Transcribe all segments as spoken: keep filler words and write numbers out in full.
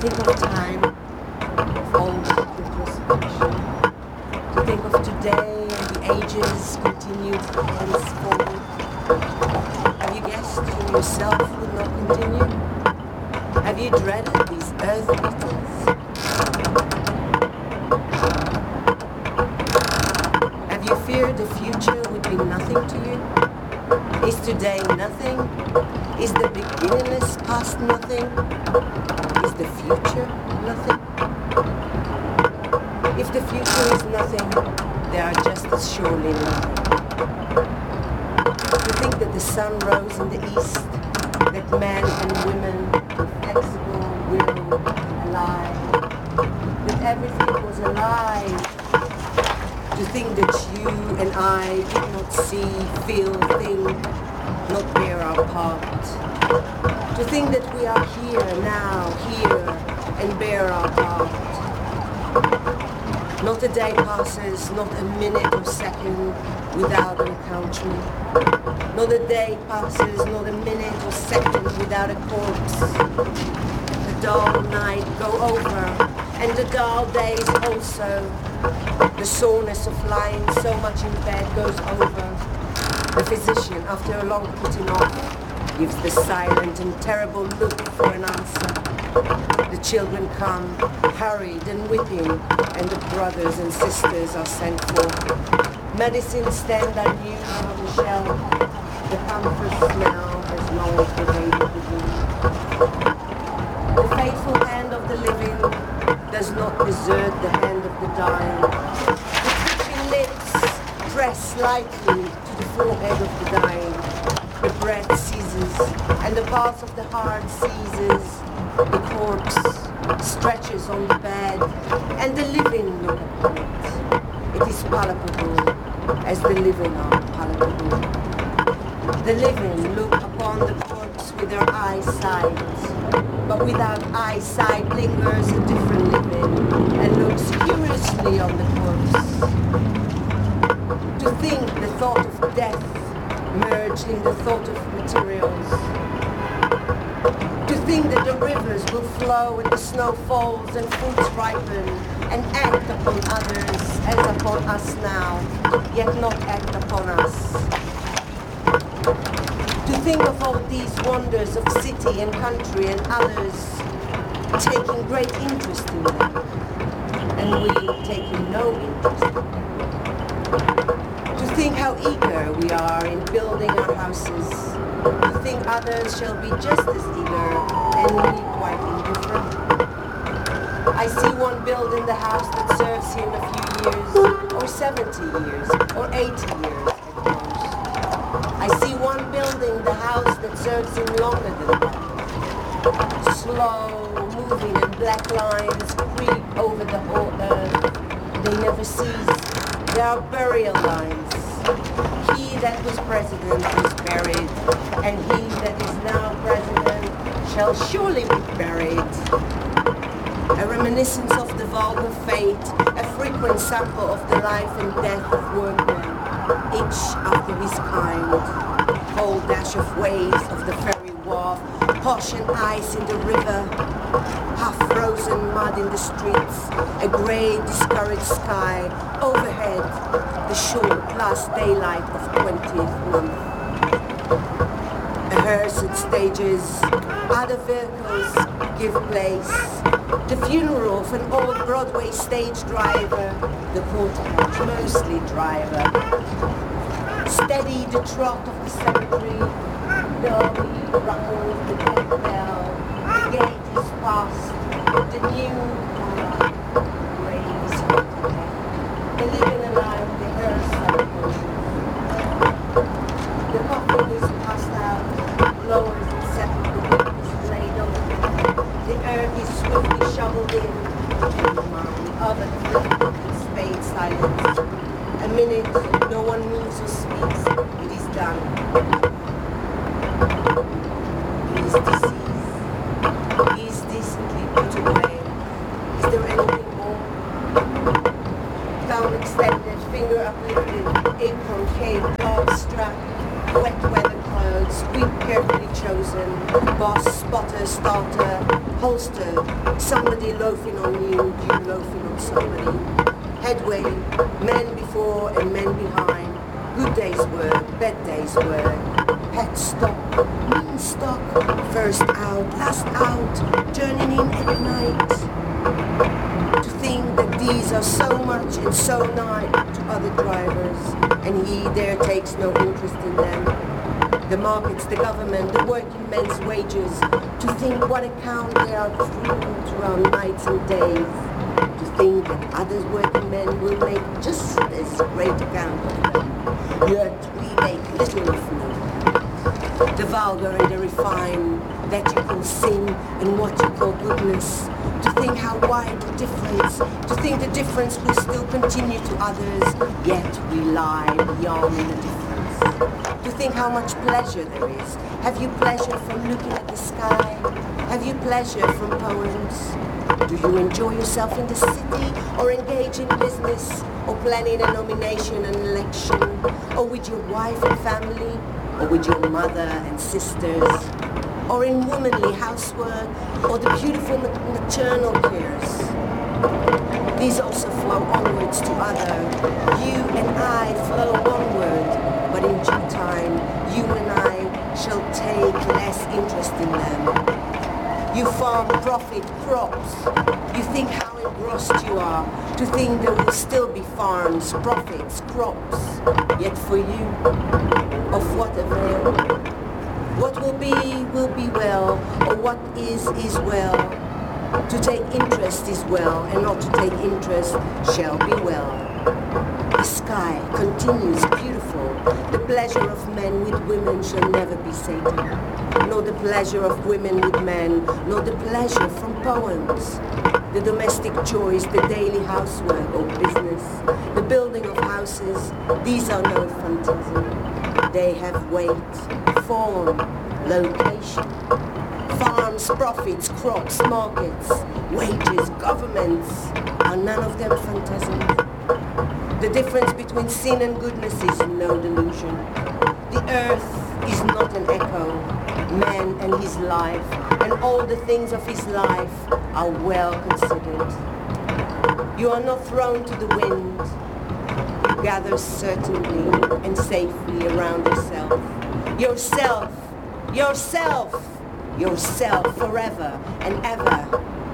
think of time, of old retrospection, to think of today and the ages continued henceforward. Have you guessed you yourself would not continue? Have you dreaded these earth beatings? Have you feared the future would be nothing to you? Is today nothing? Is the beginningless past nothing? Is the future nothing? If the future is nothing, they are just as surely nothing. To think that the sun rose in the east, that men and women were flexible, will, alive, that everything was alive. To think that you and I did not see, feel, think, not bear our part. To think that we are here, now, here, and bear our part. Not a day passes, not a minute or second without an accountment. Not a day passes, not a minute or second without a corpse. The dull night go over, and the dull days also. The soreness of lying so much in bed goes over. The physician, after a long putting off, gives the silent and terrible look for an answer. The children come, hurried and weeping, and the brothers and sisters are sent for. Medicines stand unused on the shelf. The comfort smell has long pervaded the room. The faithful hand of the living does not desert the hand of the dying. The twitching lips press lightly to the forehead of the dying. The breath ceases, and the pulse of the heart ceases. The corpse stretches on the bed, and the living look upon it. It is palpable, as the living are palpable. The living look upon the corpse with their eyesight, but without eyesight lingers a different living, and looks curiously on the corpse. To think the thought of death merged in the thought of materials. To think that the rivers will flow and the snow falls and fruits ripen and act upon others as upon us now, yet not act upon us. To think of all these wonders of city and country and others taking great interest in them, and we taking no interest in them. To think how eager we are in building our houses. To think others shall be just as eager and we quite indifferent. I see one building the house that serves him a few years, or seventy years, or eighty years at most. I see one building the house that serves him longer than that. Slow moving and black lines creep over the whole earth. They never cease. They are burial lines. He that was president is buried, and he that is now president shall surely be buried. A reminiscence of the vulgar fate, a frequent sample of the life and death of workmen, each after his kind. Cold dash of waves of the ferry wharf, posh and ice in the river, half-frozen mud in the streets, a grey, discouraged sky, overhead, the short last daylight of twentieth month. A hearse at stages, other vehicles give place. The funeral of an old Broadway stage driver, the portage mostly driver. Steady the trot of the cemetery, doggy ruffles the death bell, the gate is past, the new graves the living alive, the hearse the coffin is passed out, lowers and settled, the wood is laid on the bed, the earth is swiftly shoveled in, and the mound of a flip and spade silence. A minute, no one moves or speaks, it is done. It is deceased. He is decently put away. Is there anything more? Thumb extended, finger uplifted, apron, cape, collar strap, wet weather clothes, wig carefully chosen, boss spotter, starter, holster, somebody loafing on you, you loafing on somebody. Headway, men before and men behind, good days work, bad days work, pet stock, mean stock, first out, last out, turning in at night. To think that these are so much and so nigh to other drivers, and he there takes no interest in them. The markets, the government, the working men's wages, to think what account they are through throughout nights and days, to think that other working men will make just as great account of them, yet we make little of them. The vulgar and the refined, that you call sin and what you call goodness, to think how wide the difference, to think the difference will still continue to others, yet we lie beyond the difference. To think how much pleasure there is. Have you pleasure from looking at the sky? Have you pleasure from poems? Do you enjoy yourself in the city, or engage in business, or planning a nomination, an election, or with your wife and family, or with your mother and sisters, or in womanly housework, or the beautiful maternal cares? These also flow onwards to other. You and I flow onward, but in due time, you and I shall take less interest in them. You farm profit crops. You think how engrossed you are to think there will still be farms, profits, crops. Yet for you, of what avail? What will be, will be well, or what is, is well. To take interest is well, and not to take interest shall be well. The sky continues beautiful. The pleasure of men with women shall never be sated. Nor the pleasure of women with men, nor the pleasure from poems. The domestic joys, the daily housework or business, the building of houses, these are no phantasm. They have weight, form, location. Farms, profits, crops, markets, wages, governments, are none of them phantasms. The difference between sin and goodness is no delusion. The earth is not an echo. Man and his life, and all the things of his life, are well considered. You are not thrown to the wind. You gather certainly and safely around yourself. Yourself, yourself, yourself forever and ever.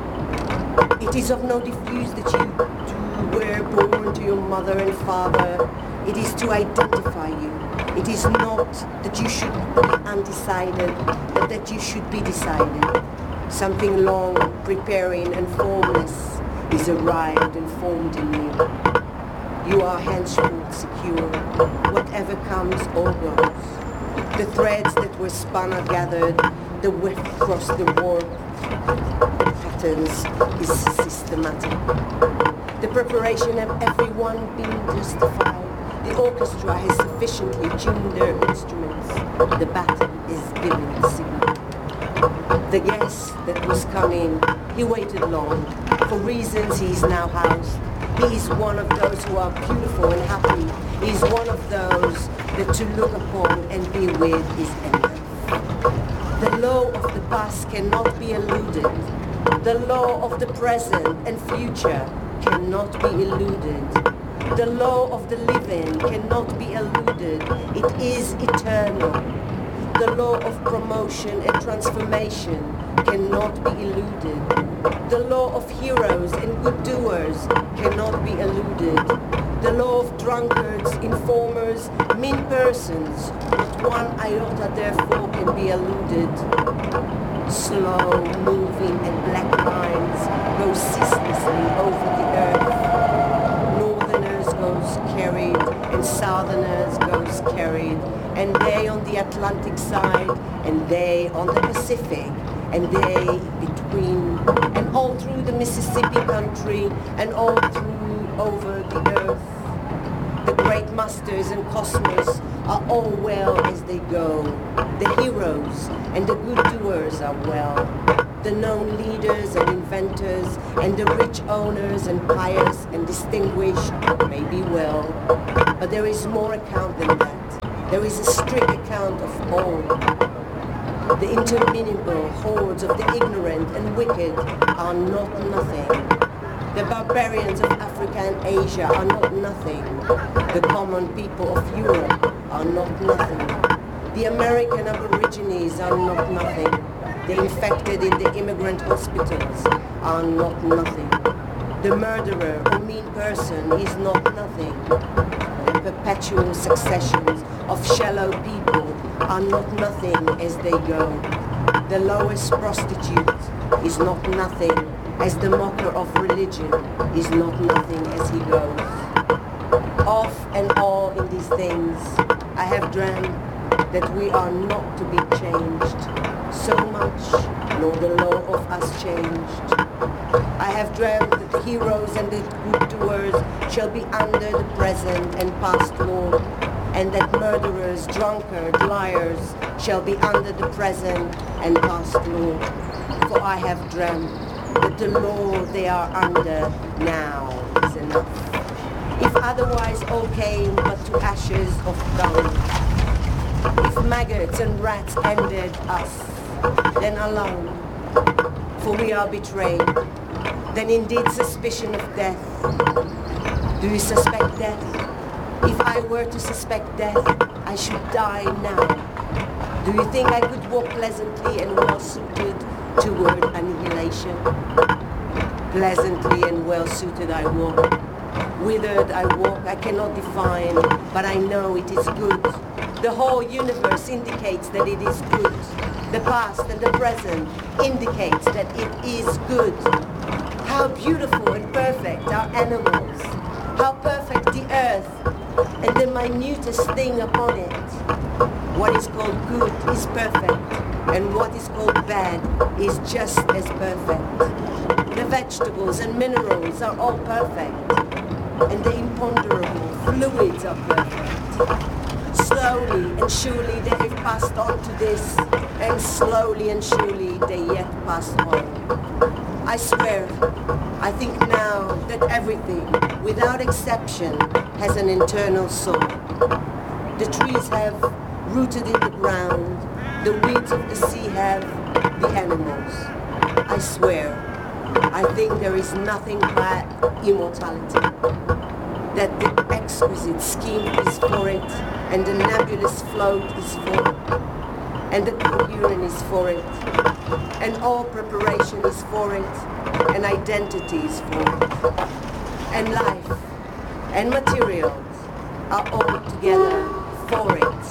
It is of no diffuse that you two were born to your mother and father. It is to identify you. It is not that you should be undecided, but that you should be decided. Something long, preparing and formless is arrived and formed in you. You are henceforth secure. Whatever comes or goes. The threads that were spun are gathered. The weft across the warp. The patterns is systematic. The preparation of everyone being justified. The orchestra has sufficiently tuned their instruments. The baton is giving the signal. The guest that was coming, he waited long. For reasons he is now housed. He is one of those who are beautiful and happy. He is one of those that to look upon and be with is enough. The law of the past cannot be eluded. The law of the present and future cannot be eluded. The law of the living cannot be eluded. It is eternal. The law of promotion and transformation cannot be eluded. The law of heroes and good doers cannot be eluded. The law of drunkards, informers, mean persons, not one iota therefore can be eluded. Slow moving and black lines go ceaselessly over the earth. Northerners goes carried and Southerners goes carried, and they on the Atlantic side and they on the Pacific, and they between, and all through the Mississippi country and all through over the earth. The great masters and cosmos are all well as they go. The heroes and the good doers are well. The known leaders and inventors and the rich owners and pious and distinguished may be well. But there is more account than that. There is a strict account of all. The interminable hordes of the ignorant and wicked are not nothing. The barbarians of Africa and Asia are not nothing. The common people of Europe are not nothing. The American Aborigines are not nothing. The infected in the immigrant hospitals are not nothing. The murderer or mean person is not nothing. The perpetual successions of shallow people are not nothing as they go. The lowest prostitute is not nothing, as the mocker of religion is not nothing as he goes. Off and all in these things, I have dreamt that we are not to be changed so much, nor the law of us changed. I have dreamt that the heroes and the good doers shall be under the present and past law, and that murderers, drunkards, liars shall be under the present and past law. For I have dreamt that the law they are under now is enough. If otherwise all came but to ashes of dung, if maggots and rats ended us, then alone, for we are betrayed, then indeed suspicion of death. Do you suspect death? If I were to suspect death, I should die now. Do you think I could walk pleasantly and well-suited toward annihilation? Pleasantly and well-suited I walk. Withered I walk, I cannot define, but I know it is good. The whole universe indicates that it is good. The past and the present indicates that it is good. How beautiful and perfect are animals. How perfect the earth and the minutest thing upon it. What is called good is perfect, and what is called bad is just as perfect. The vegetables and minerals are all perfect, and the imponderable fluids are perfect. Slowly and surely they have passed on to this, and slowly and surely they yet pass on. I swear, I think now that everything, without exception, has an internal soul. The trees have rooted in the ground, the weeds of the sea have the animals. I swear, I think there is nothing but immortality, that the exquisite scheme is for it, and the nebulous float is for it, and the coherent is for it, and all preparation is for it, and identity is for it, and life and materials are all together for it.